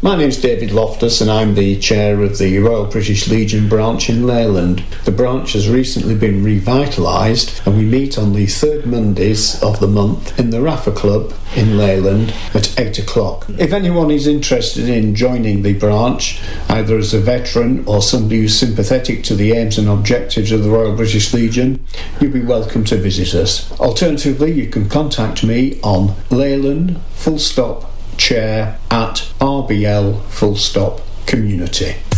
My name's David Loftus and I'm the chair of the Royal British Legion branch in Leyland. The branch has recently been revitalised and we meet on the third Mondays of the month in the Raffer Club in Leyland at 8 o'clock. If anyone is interested in joining the branch, either as a veteran or somebody who's sympathetic to the aims and objectives of the Royal British Legion, you'll be welcome to visit us. Alternatively, you can contact me on Leyland chair@rbl community.